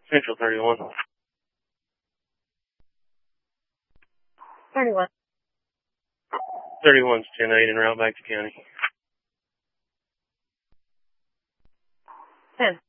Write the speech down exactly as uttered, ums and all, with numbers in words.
Central thirty-one. thirty-one. thirty-one's ten eight en route back to county. ten.